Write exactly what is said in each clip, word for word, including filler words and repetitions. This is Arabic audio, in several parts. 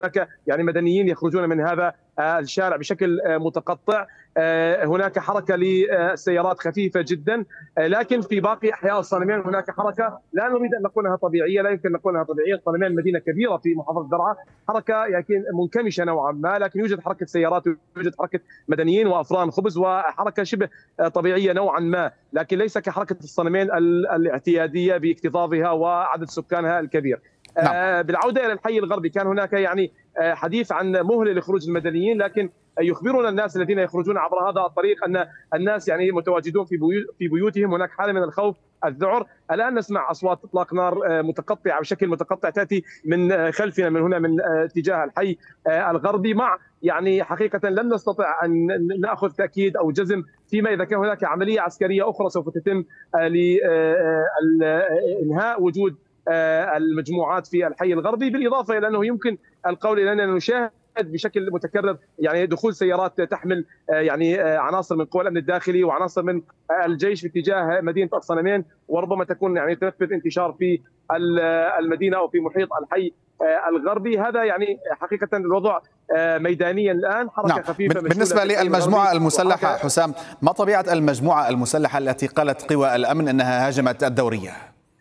هناك يعني مدنيين يخرجون من هذا الشارع بشكل متقطع. هناك حركة للسيارات خفيفة جدا، لكن في باقي أحياء الصنمين هناك حركة لا نريد أن نقولها طبيعية، لا يمكن نقولها طبيعية. الصنمين مدينة كبيرة في محافظة درعا، حركة يمكن منكمشة نوعا ما، لكن يوجد حركة سيارات ويوجد حركة مدنيين وأفران خبز، وحركة شبه طبيعية نوعا ما، لكن ليس كحركة الصنمين الاعتيادية باكتظاظها وعدد سكانها الكبير. نعم. بالعودة إلى الحي الغربي، كان هناك يعني حديث عن مهلة لخروج المدنيين، لكن يخبرنا الناس الذين يخرجون عبر هذا الطريق أن الناس يعني متواجدون في في بيوتهم، هناك حالة من الخوف الذعر. الآن نسمع أصوات إطلاق نار متقطعة بشكل متقطع تأتي من خلفنا من هنا من اتجاه الحي الغربي، مع يعني حقيقة لم نستطع أن نأخذ تأكيد أو جزم فيما إذا كان هناك عملية عسكرية أخرى سوف تتم لإنهاء وجود المجموعات في الحي الغربي، بالإضافة إلى أنه يمكن القول أننا نشاهد بشكل متكرر يعني دخول سيارات تحمل يعني عناصر من قوى الامن الداخلي وعناصر من الجيش في اتجاه مدينه الصنمين، وربما تكون يعني تنفذ انتشار في المدينه او في محيط الحي الغربي. هذا يعني حقيقه الوضع ميدانيا الان، حركه نعم. خفيفه. بالنسبه للمجموعه المسلحه حسام، ما طبيعه المجموعه المسلحه التي قالت قوى الامن انها هاجمت الدوريه؟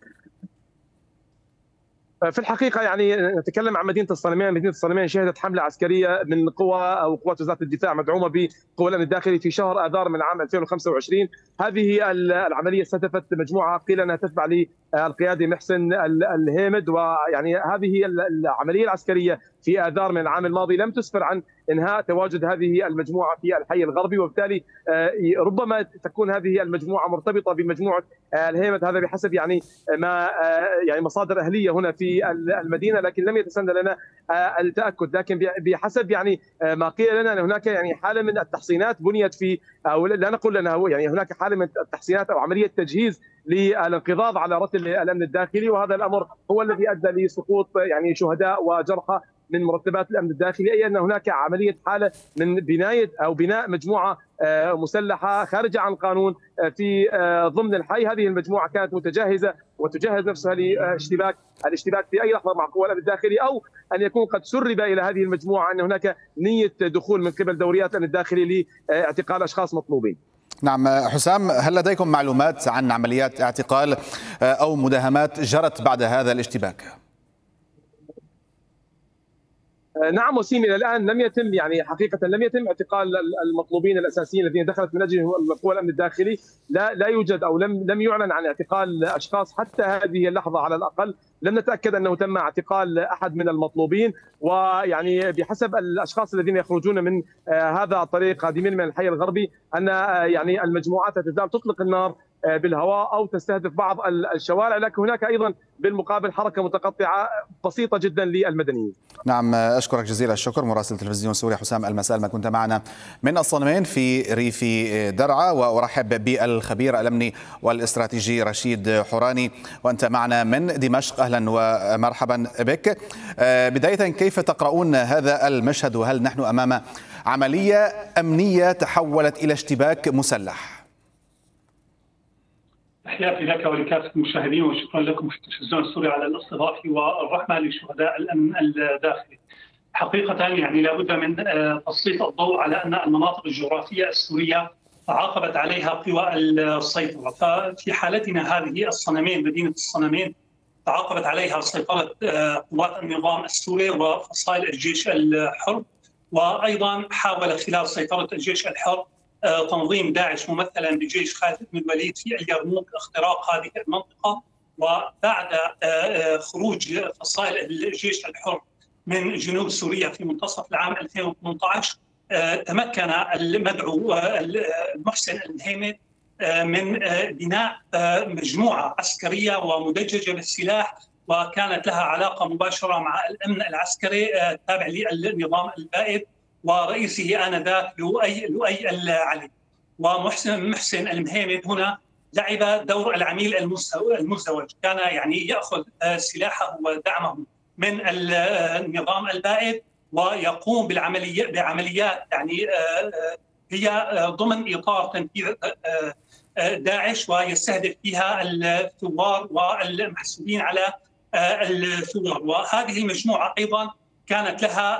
في الحقيقة يعني نتكلم عن مدينة الصنمين. مدينة الصنمين شهدت حملة عسكرية من قوى أو قوات وزارة الدفاع مدعومة بقوى الأمن الداخلي في شهر آذار من عام ألفين وخمسة وعشرين. هذه العملية استهدفت مجموعة قيل أنها تتبع للقيادي محسن الهيمد، ويعني هذه العملية العسكرية في آذار من العام الماضي لم تسفر عن إنهاء تواجد هذه المجموعة في الحي الغربي، وبالتالي ربما تكون هذه المجموعة مرتبطة بمجموعة الهيمد. هذا بحسب يعني ما يعني مصادر أهلية هنا في المدينة، لكن لم يتسنى لنا التأكد. لكن بحسب يعني ما قيل لنا أن هناك يعني حالة من التحصينات بنيت في، أو لا نقول أنها يعني هناك حالة من التحصينات أو عملية تجهيز للانقضاض على رتل الأمن الداخلي، وهذا الأمر هو الذي أدى لسقوط يعني شهداء وجرحى من مرتبات الامن الداخلي، اي ان هناك عمليه حاله من بنايه او بناء مجموعه مسلحه خارجه عن القانون في ضمن الحي. هذه المجموعه كانت متجهزه وتجهز نفسها لاشتباك الاشتباك في اي لحظه مع قوى الامن الداخلي، او ان يكون قد سرب الى هذه المجموعه ان هناك نيه دخول من قبل دوريات الامن الداخلي لاعتقال اشخاص مطلوبين. نعم حسام، هل لديكم معلومات عن عمليات اعتقال او مداهمات جرت بعد هذا الاشتباك؟ نعم وسيم، الى الان لم يتم يعني حقيقه لم يتم اعتقال المطلوبين الاساسيين الذين دخلت من اجل قوى الامن الداخلي. لا لا يوجد او لم لم يعلن عن اعتقال اشخاص حتى هذه اللحظه على الاقل. لم نتاكد انه تم اعتقال احد من المطلوبين، ويعني بحسب الاشخاص الذين يخرجون من هذا الطريق قادمين من الحي الغربي ان يعني المجموعات تزال تطلق النار بالهواء او تستهدف بعض الشوارع، لكن هناك ايضا بالمقابل حركه متقطعه بسيطه جدا للمدنيين. نعم، اشكرك جزيل الشكر مراسل تلفزيون سوريا حسام المسال، ما كنت معنا من الصنمين في ريف درعا، وارحب بالخبير الامني والاستراتيجي رشيد حوراني وانت معنا من دمشق. اهلا ومرحبا بك. بدايه، كيف تقرؤون هذا المشهد، وهل نحن امام عمليه امنيه تحولت الى اشتباك مسلح؟ تحياتي لك ولكافة المشاهدين، وشكرا لكم في التلفزيون السوري على الاستضافة والرحمة لشهداء الأمن الداخلي. حقيقة يعني لابد من تسليط الضوء على أن المناطق الجغرافية السورية تعاقبت عليها قوى السيطرة، ففي حالتنا هذه الصنمين مدينة الصنمين تعاقبت عليها سيطرة قوات النظام السوري وفصائل الجيش الحر، وأيضا حاول خلال سيطرة الجيش الحر تنظيم داعش ممثلا بجيش خالد بن الوليد في اليرموك اختراق هذه المنطقة. وبعد خروج فصائل الجيش الحر من جنوب سوريا في منتصف العام ألفين وثمانية عشر تمكن المدعو محسن الهيمد من بناء مجموعة عسكرية ومدججة بالسلاح، وكانت لها علاقة مباشرة مع الأمن العسكري التابع للنظام البائد ورئيسه آنذاك لؤي لؤي العلي. ومحسن محسن المهيمد هنا لعب دور العميل المزدوج، كان يعني يأخذ سلاحه ودعمه من النظام البائد ويقوم بالعمليات بعمليات يعني هي ضمن إطار تنفيذ داعش، ويستهدف فيها الثوار والمحسوبين على الثوار. وهذه المجموعة أيضا كانت لها